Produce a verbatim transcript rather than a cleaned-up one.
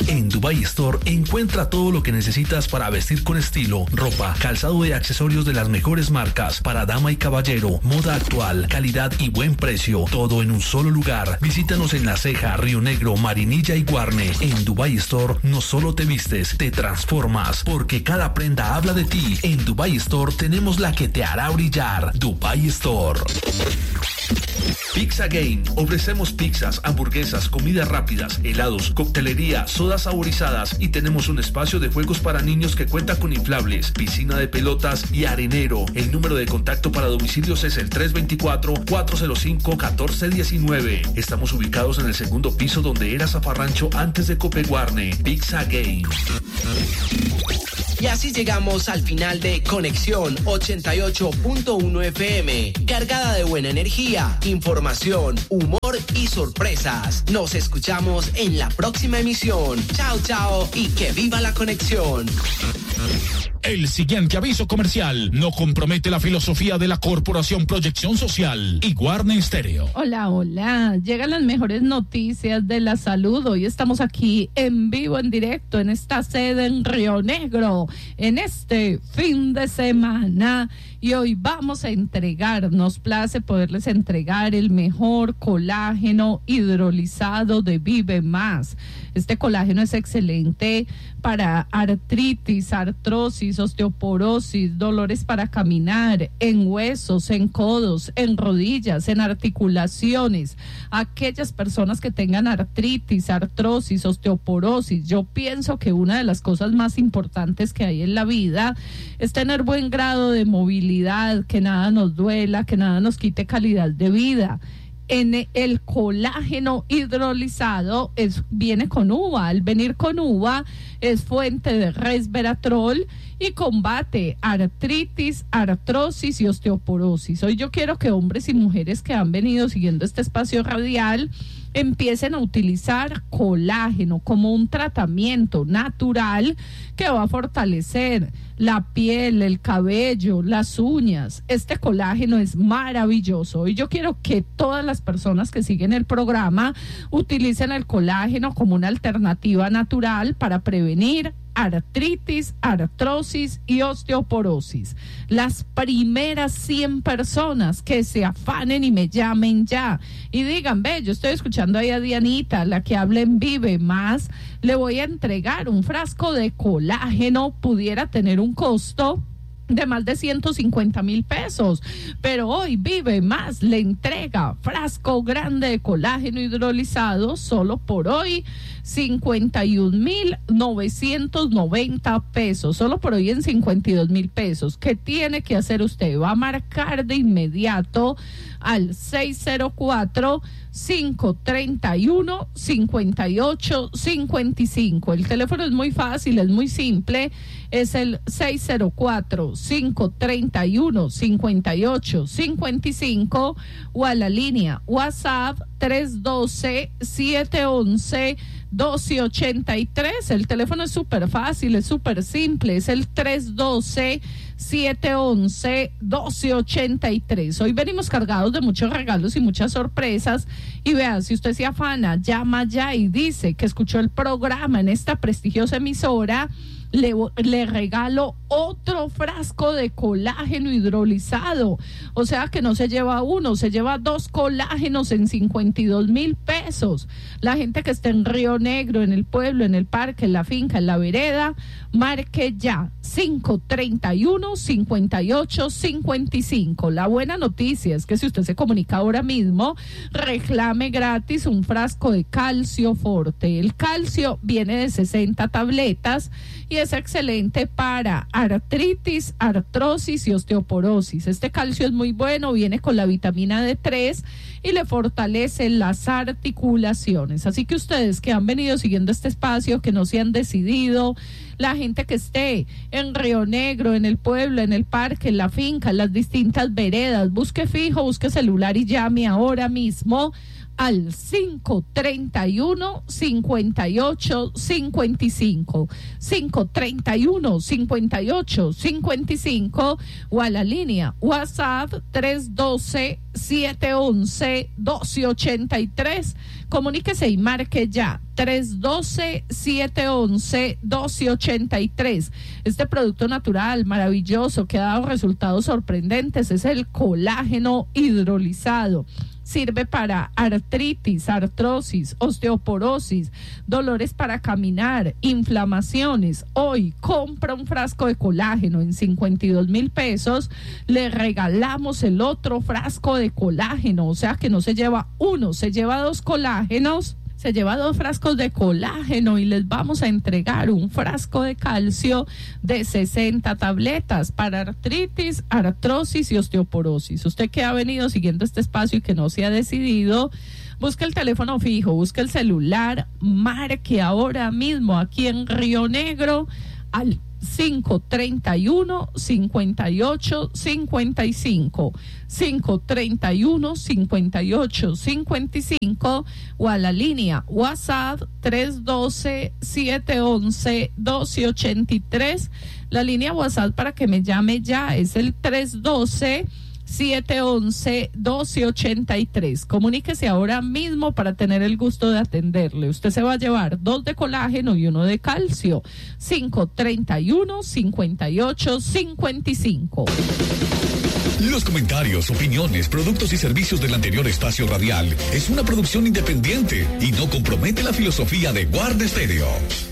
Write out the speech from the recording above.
En Dubai Store encuentra todo lo que necesitas para vestir con estilo, ropa, calzado y accesorios de las mejores marcas para dama y caballero, moda actual, calidad y buen precio, todo en un solo lugar. Visítanos en La Ceja, Río Negro, Marinilla y Guarne. En Dubai Store no solo te vistes, te transformas, porque cada prenda habla de ti. En Dubai Store tenemos la que te hará brillar. Dubai Store. Pizza Game. Ofrecemos pizzas, hamburguesas, comidas rápidas, helados, coctelería, sodas saborizadas y tenemos un espacio de juegos para niños que cuenta con inflables, piscina de pelotas y arenero. El número de contacto para domicilios es el tres dos cuatro, cuatro cero cinco, uno cuatro uno nueve. Estamos ubicados en el segundo piso donde era Zafarrancho antes de Copeguarne. Pizza Game. Y así llegamos al final de Conexión ochenta y ocho punto uno F M, cargada de buena energía, información, humor y sorpresas. Nos escuchamos en la próxima emisión. Chao, chao y que viva la conexión. El siguiente aviso comercial no compromete la filosofía de la Corporación Proyección Social y Guarne Stereo. Hola, hola. Llegan las mejores noticias de la salud. Hoy estamos aquí en vivo, en directo, en esta sede en Río Negro, en este fin de semana. Y hoy vamos a entregar, nos place poderles entregar el mejor colágeno hidrolizado de Vive Más. Este colágeno es excelente para artritis, artrosis, osteoporosis, dolores para caminar, en huesos, en codos, en rodillas, en articulaciones. Aquellas personas que tengan artritis, artrosis, osteoporosis, yo pienso que una de las cosas más importantes que hay en la vida es tener buen grado de movilidad, que nada nos duela, que nada nos quite calidad de vida. En el colágeno hidrolizado es, viene con uva. Al venir con uva es fuente de resveratrol y combate artritis, artrosis y osteoporosis. Hoy yo quiero que hombres y mujeres que han venido siguiendo este espacio radial empiecen a utilizar colágeno como un tratamiento natural que va a fortalecer la piel, el cabello, las uñas. Este colágeno es maravilloso y yo quiero que todas las personas que siguen el programa utilicen el colágeno como una alternativa natural para prevenir artritis, artrosis y osteoporosis. Las primeras cien personas que se afanen y me llamen ya y digan, ve, yo estoy escuchando ahí a Dianita, la que habla en Vive Más, le voy a entregar un frasco de colágeno, pudiera tener un costo de más de ciento cincuenta mil pesos, pero hoy Vive Más le entrega frasco grande de colágeno hidrolizado solo por hoy cincuenta y un mil novecientos noventa pesos, solo por hoy en cincuenta y dos mil pesos. ¿Qué tiene que hacer usted? Va a marcar de inmediato al seis cero cuatro, cinco tres uno, cinco ocho cinco cinco. El teléfono es muy fácil, es muy simple, es el seis cero cuatro, cinco tres uno, cinco ocho cinco cinco o a la línea WhatsApp tres uno dos, siete uno uno, dos ocho tres. El teléfono es súper fácil, es súper simple, es el tres uno dos, siete uno uno, dos ocho tres. Hoy venimos cargados de muchos regalos y muchas sorpresas y vean, si usted se afana, llama ya y dice que escuchó el programa en esta prestigiosa emisora, Le, le regalo otro frasco de colágeno hidrolizado, o sea que no se lleva uno, se lleva dos colágenos en cincuenta y dos mil pesos. La gente que esté en Río Negro, en el pueblo, en el parque, en la finca, en la vereda, marque ya cinco tres uno, cinco ocho cinco cinco. La buena noticia es que si usted se comunica ahora mismo, reclame gratis un frasco de calcio forte. El calcio viene de sesenta tabletas y es excelente para artritis, artrosis y osteoporosis. Este calcio es muy bueno, viene con la vitamina D tres y le fortalece las articulaciones. Así que ustedes que han venido siguiendo este espacio, que no se han decidido, la gente que esté en Río Negro, en el pueblo, en el parque, en la finca, en las distintas veredas, busque fijo, busque celular y llame ahora mismo al cinco treinta y uno, cincuenta y ocho cincuenta y cinco, cinco treinta y uno, cincuenta y ocho cincuenta y cinco, o a la línea WhatsApp tres doce, siete once, doce ochenta y tres. Comuníquese y marque ya tres doce, siete once, doce ochenta y tres. Este producto natural maravilloso que ha dado resultados sorprendentes es el colágeno hidrolizado. Sirve para artritis, artrosis, osteoporosis, dolores para caminar, inflamaciones. Hoy compra un frasco de colágeno en cincuenta y dos mil pesos, le regalamos el otro frasco de colágeno, o sea que no se lleva uno, se lleva dos colágenos. Se lleva dos frascos de colágeno y les vamos a entregar un frasco de calcio de sesenta tabletas para artritis, artrosis y osteoporosis. Usted que ha venido siguiendo este espacio y que no se ha decidido, busque el teléfono fijo, busque el celular, marque ahora mismo aquí en Río Negro al cinco treinta y uno, cincuenta y ocho cincuenta y cinco, cinco treinta y uno, cincuenta y ocho cincuenta y cinco, o a la línea WhatsApp tres doce, siete once, doce ochenta y tres. La línea WhatsApp para que me llame ya es el tres doce, siete once, doce ochenta y tres. Comuníquese ahora mismo para tener el gusto de atenderle. Usted se va a llevar dos de colágeno y uno de calcio. cinco treinta y uno, cincuenta y ocho cincuenta y cinco. Los comentarios, opiniones, productos y servicios del anterior espacio radial es una producción independiente y no compromete la filosofía de Guarda Estéreo.